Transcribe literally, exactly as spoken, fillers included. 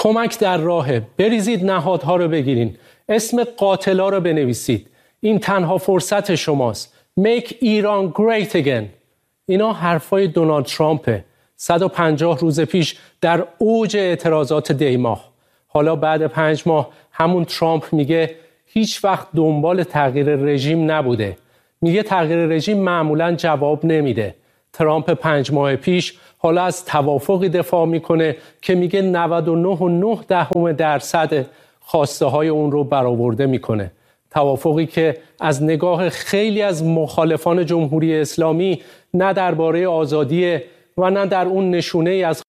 کمک در راهه، بریزید نهادها رو بگیرین، اسم قاتلا رو بنویسید، این تنها فرصت شماست. Make Iran great again. اینا حرفای دونالد ترامپه. صد و پنجاه روز پیش در اوج اعتراضات دیماه. حالا بعد پنج ماه همون ترامپ میگه هیچ وقت دنبال تغییر رژیم نبوده. میگه تغییر رژیم معمولاً جواب نمیده. ترامپ پنج ماه پیش حالا از توافقی دفاع میکنه که میگه نود و نه و نه دهم درصد خواسته های اون رو برآورده میکنه. توافقی که از نگاه خیلی از مخالفان جمهوری اسلامی نه درباره آزادی و نه در اون نشونه ای از